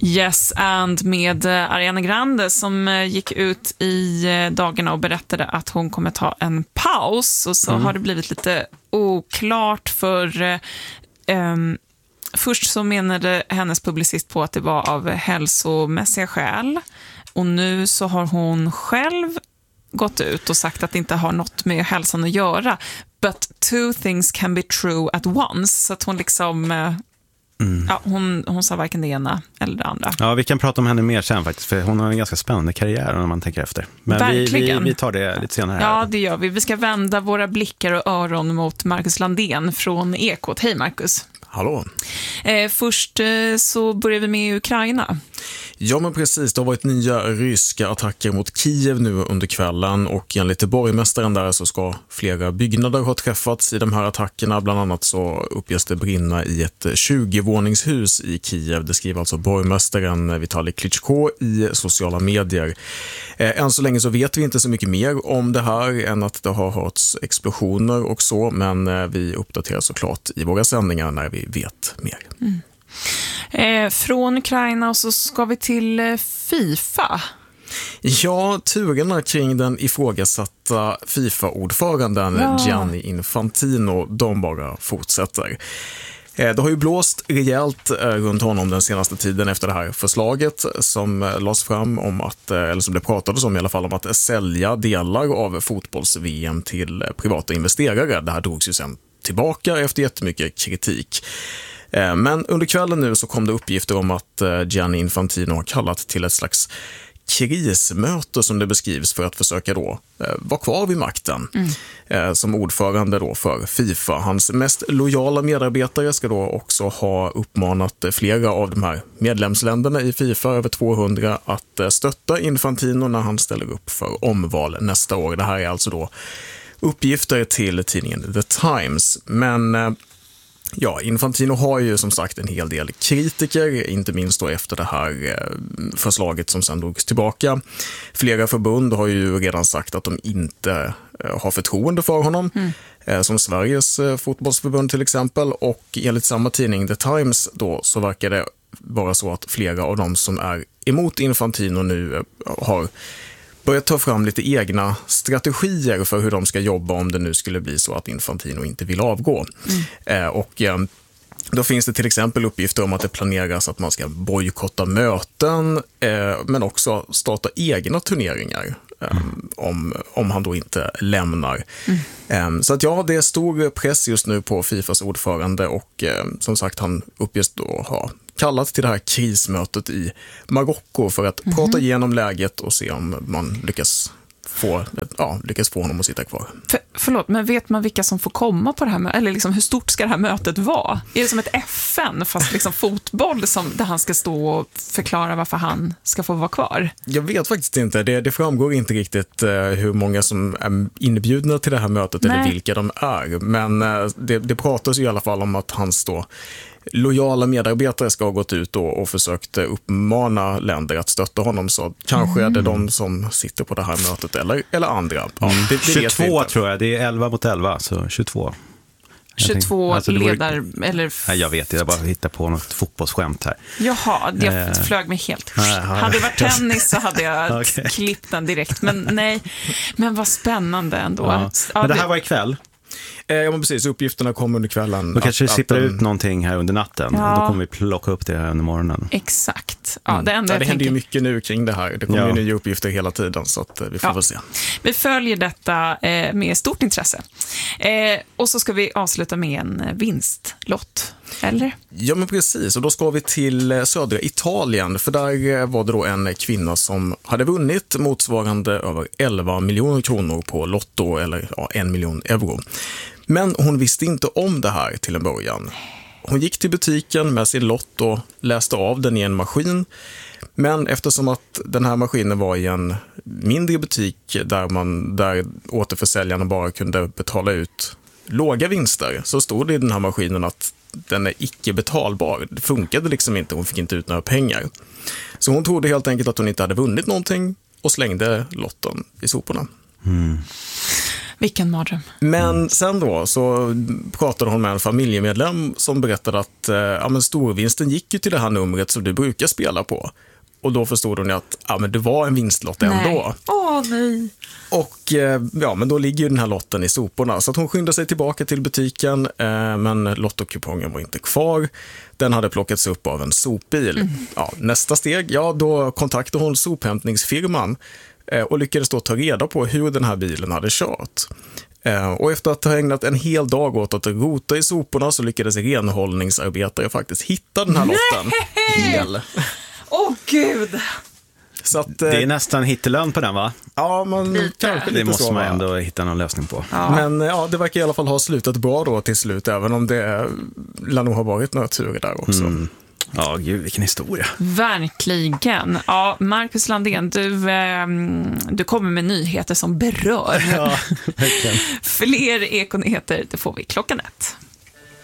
Yes, and med Ariana Grande som gick ut i dagarna och berättade att hon kommer ta en paus. Och så har det blivit lite oklart för... Först så menade hennes publicist på att det var av hälsomässiga skäl. Och nu så har hon själv gått ut och sagt att det inte har något med hälsan att göra. But two things can be true at once. Så att hon liksom... Ja, hon sa varken det ena eller det andra. Ja, vi kan prata om henne mer sen faktiskt. För hon har en ganska spännande karriär om man tänker efter. Men vi tar det lite senare. Ja, det gör vi. Vi ska vända våra blickar och öron mot Marcus Landén från Ekot. Hej Marcus. Hallå. Först så börjar vi med Ukraina. Ja, men precis. Det har varit nya ryska attacker mot Kiev nu under kvällen och enligt borgmästaren där så ska flera byggnader ha träffats i de här attackerna. Bland annat så uppges det brinna i ett 20-våningshus i Kiev. Det skriver alltså borgmästaren Vitali Klitschko i sociala medier. Än så länge så vet vi inte så mycket mer om det här än att det har hörts explosioner och så, men vi uppdaterar såklart i våra sändningar när vi vet mer. Från Ukraina och så ska vi till FIFA. Ja, turerna kring den ifrågasatta FIFA-ordföranden Gianni Infantino, de bara fortsätter. Det har ju blåst rejält runt honom den senaste tiden efter det här förslaget som lades fram om att, eller som det pratades om i alla fall, om att sälja delar av fotbolls-VM till privata investerare. Det här drogs ju sen tillbaka efter jättemycket kritik. Men under kvällen nu så kom det uppgifter om att Gianni Infantino har kallat till ett slags krismöte som det beskrivs för att försöka då vara kvar vid makten som ordförande då för FIFA. Hans mest lojala medarbetare ska då också ha uppmanat flera av de här medlemsländerna i FIFA, över 200, att stötta Infantino när han ställer upp för omval nästa år. Det här är alltså då uppgifter till tidningen The Times. Men ja, Infantino har ju som sagt en hel del kritiker, inte minst då efter det här förslaget som sen drogs tillbaka. Flera förbund har ju redan sagt att de inte har förtroende för honom, som Sveriges fotbollsförbund till exempel. Och enligt samma tidning The Times då så verkar det vara så att flera av dem som är emot Infantino nu har börjat ta fram lite egna strategier för hur de ska jobba om det nu skulle bli så att Infantino inte vill avgå. Och då finns det till exempel uppgifter om att det planeras att man ska bojkotta möten, men också starta egna turneringar om han då inte lämnar. Så att ja, det är stor press just nu på FIFAs ordförande och som sagt han uppges då ha kallat till det här krismötet i Marocko för att prata igenom läget och se om man lyckas få honom att sitta kvar. Förlåt, men vet man vilka som får komma på det här mötet? Eller liksom, hur stort ska det här mötet vara? Är det som ett FN fast liksom fotboll där han ska stå och förklara varför han ska få vara kvar? Jag vet faktiskt inte. Det framgår inte riktigt hur många som är inbjudna till det här mötet eller vilka de är. Men det pratas ju i alla fall om att hans då lojala medarbetare ska ha gått ut och försökt uppmana länder att stötta honom, så kanske är det de som sitter på det här mötet eller andra. Ja, det 22 tror jag, det är 11 mot 11, så 22. 22 alltså eller... Nej, jag vet, jag bara hittar på något fotbollsskämt här. Jaha, det flög mig helt. Hade det varit tennis så hade jag klippt den direkt. Men nej, men vad spännande ändå. Ja. Men det här var ikväll. Ja, men precis. Uppgifterna kommer under kvällen. Då kanske det sipprar ut någonting här under natten. Ja. Då kommer vi plocka upp det här under morgonen. Exakt. Ja, det händer ju mycket nu kring det här. Det kommer ju nya uppgifter hela tiden, så att vi får väl se. Vi följer detta med stort intresse. Och så ska vi avsluta med en vinstlott, eller? Ja, men precis. Och då ska vi till södra Italien. För där var det då en kvinna som hade vunnit motsvarande över 11 miljoner kronor på Lotto, eller 1 miljon euro. Men hon visste inte om det här till en början. Hon gick till butiken med sin lott och läste av den i en maskin. Men eftersom att den här maskinen var i en mindre butik där återförsäljarna bara kunde betala ut låga vinster, så stod det i den här maskinen att den är icke betalbar. Det funkade liksom inte, hon fick inte ut några pengar. Så hon trodde helt enkelt att hon inte hade vunnit någonting och slängde lotten i soporna. Vilken mardröm. Men sen då så pratade hon med en familjemedlem som berättade att storvinsten gick ju till det här numret som du brukar spela på. Och då förstod hon att det var en vinstlott ändå. Nej. Och men då ligger ju den här lotten i soporna. Så att hon skyndade sig tillbaka till butiken, men lottokupongen var inte kvar. Den hade plockats upp av en sopbil. Ja, nästa steg, då kontaktade hon sophämtningsfirman och lyckades då ta reda på hur den här bilen hade kört. Och efter att ha ägnat en hel dag åt att rota i soporna så lyckades renhållningsarbetare faktiskt hitta den här lotten. Hel. Gud! Så att, det är nästan hittelön på den, va? Ja, det måste man ändå hitta någon lösning på. Ja. Men det verkar i alla fall ha slutat bra då till slut, även om det lär nog ha varit några turer där också. Ja, gud, vilken historia. Verkligen. Ja, Marcus Landén, du kommer med nyheter som berör. Ja, verkligen. Fler ekonyheter, det får vi 1:00.